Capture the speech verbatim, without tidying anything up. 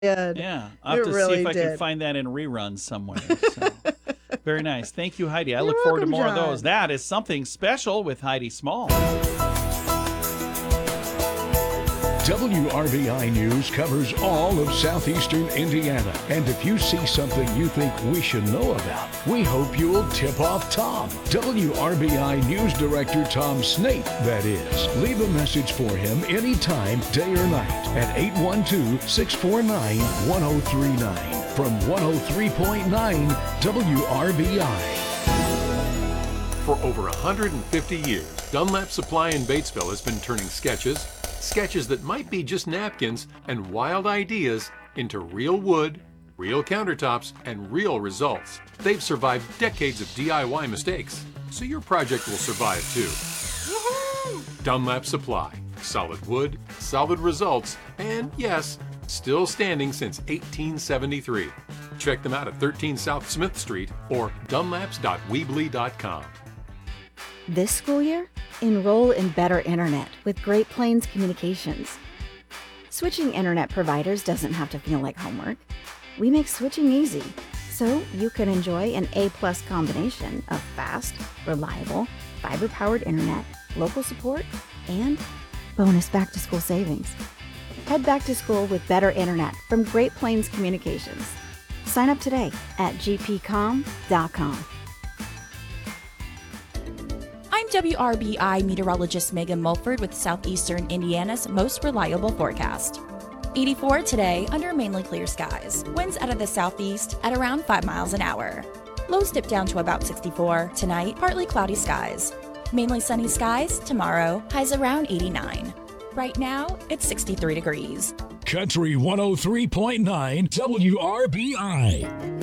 did. Yeah, I'll have It to really see if I did. can find that in reruns somewhere. So. Very nice. Thank you, Heidi. I You're look forward welcome, to more John. of those. That is Something Special with Heidi Small. W R B I News covers all of southeastern Indiana. And if you see something you think we should know about, we hope you'll tip off Tom. W R B I News Director Tom Snape, that is. Leave a message for him anytime, day or night, at eight one two, six four nine, one oh three nine. From one oh three point nine W R B I. For over one hundred fifty years, Dunlap Supply in Batesville has been turning sketches, sketches that might be just napkins, and wild ideas into real wood, real countertops, and real results. They've survived decades of D I Y mistakes, so your project will survive too. Woohoo! Dunlap Supply. Solid wood, solid results, and yes, still standing since eighteen seventy-three. Check them out at thirteen South Smith Street or dunlaps dot weebly dot com. This school year, enroll in Better Internet with Great Plains Communications. Switching internet providers doesn't have to feel like homework. We make switching easy, so you can enjoy an A-plus combination of fast, reliable, fiber-powered internet, local support, and bonus back-to-school savings. Head back to school with Better Internet from Great Plains Communications. Sign up today at g p com dot com. I'm W R B I meteorologist Megan Mulford with Southeastern Indiana's most reliable forecast. eighty-four today under mainly clear skies. Winds out of the southeast at around five miles an hour. Lows dip down to about sixty-four. Tonight, partly cloudy skies. Mainly sunny skies tomorrow, highs around eighty-nine. Right now, it's sixty-three degrees. Country one oh three point nine W R B I.